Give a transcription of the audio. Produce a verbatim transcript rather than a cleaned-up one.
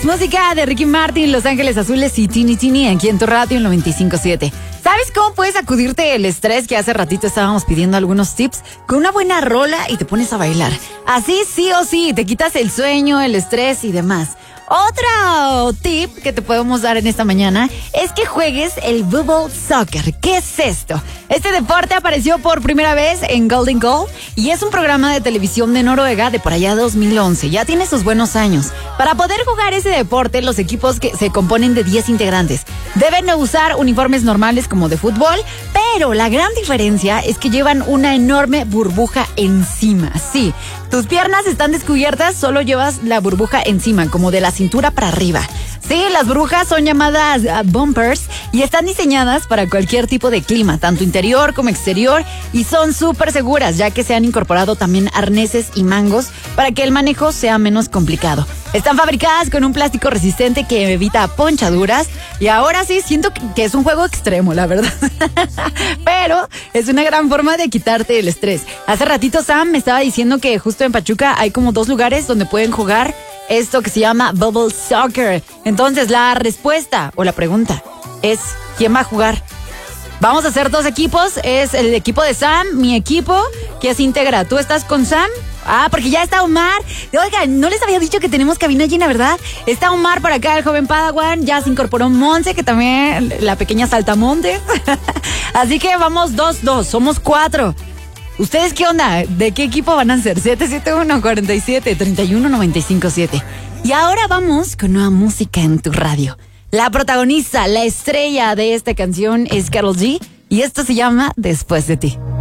más música de Ricky Martin, Los Ángeles Azules y Tini Tini aquí en tu radio en noventa y cinco punto siete. ¿Sabes cómo puedes sacudirte el estrés que hace ratito estábamos pidiendo algunos tips? Con una buena rola y te pones a bailar. Así sí o sí, te quitas el sueño, el estrés y demás. Otro tip que te podemos dar en esta mañana es que juegues el Bubble Soccer. ¿Qué es esto? Este deporte apareció por primera vez en Golden Goal y es un programa de televisión de Noruega de por allá dos mil once. Ya tiene sus buenos años. Para poder jugar ese deporte, los equipos que se componen de diez integrantes deben usar uniformes normales como de fútbol, pero la gran diferencia es que llevan una enorme burbuja encima. Sí, tus piernas están descubiertas, solo llevas la burbuja encima, como de la cintura para arriba. Sí, las burbujas son llamadas uh, bumpers y están diseñadas para cualquier tipo de clima, tanto interior como exterior, y son súper seguras, ya que se han incorporado también arneses y mangos para que el manejo sea menos complicado. Están fabricadas con un plástico resistente que evita ponchaduras y ahora sí siento que es un juego extremo, la verdad. Pero es una gran forma de quitarte el estrés. Hace ratito Sam me estaba diciendo que justo en Pachuca hay como dos lugares donde pueden jugar esto que se llama Bubble Soccer. Entonces la respuesta o la pregunta es ¿quién va a jugar? Vamos a hacer dos equipos. Es el equipo de Sam, mi equipo, que se integra. ¿Tú estás con Sam? Ah, porque ya está Omar. Oiga, no les había dicho que tenemos cabina llena, ¿verdad? Está Omar por acá, el joven Padawan. Ya se incorporó Monse, que también la pequeña saltamontes. Así que vamos dos, dos. Somos cuatro. ¿Ustedes qué onda? ¿De qué equipo van a ser? siete siete uno, cuatro siete, tres uno, nueve cinco siete. Y ahora vamos con nueva música en tu radio. La protagonista, la estrella de esta canción es Karol G y esto se llama Después de ti.